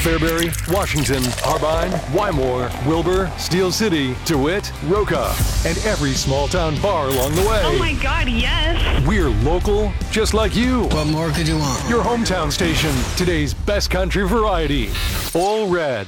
Fairbury, Washington, Harbine, Wymore, Wilbur, Steel City, DeWitt, Roca, and every small town bar along the way. Oh my God, yes. We're local, just like you. What more could you want? Your hometown station, today's best country variety. All Red.